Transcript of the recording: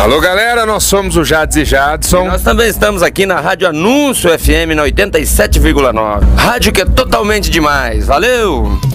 Alô galera, nós somos o Jades e Jadson. E nós também estamos aqui na Rádio Anúncio FM na 87,9. Rádio que é totalmente demais. Valeu!